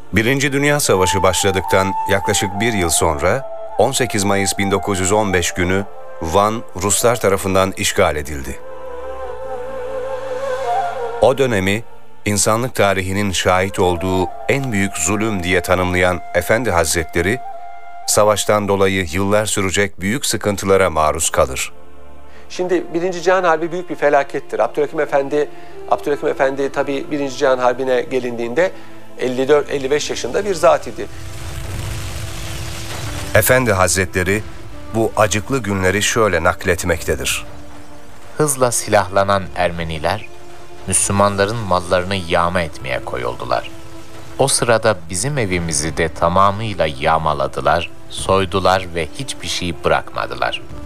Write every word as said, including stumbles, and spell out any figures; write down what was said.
Birinci Dünya Savaşı başladıktan yaklaşık bir yıl sonra on sekiz Mayıs bin dokuz yüz on beş günü Van Ruslar tarafından işgal edildi. O dönemi insanlık tarihinin şahit olduğu en büyük zulüm diye tanımlayan Efendi Hazretleri, savaştan dolayı yıllar sürecek büyük sıkıntılara maruz kalır. Şimdi Birinci Cihan Harbi büyük bir felakettir. Abdülhakim Efendi, Abdülhakim Efendi tabii Birinci Cihan Harbi'ne gelindiğinde elli dört elli beş yaşında bir zat idi. Efendi Hazretleri bu acıklı günleri şöyle nakletmektedir. Hızla silahlanan Ermeniler, Müslümanların mallarını yağma etmeye koyuldular. O sırada bizim evimizi de tamamıyla yağmaladılar, soydular ve hiçbir şey bırakmadılar.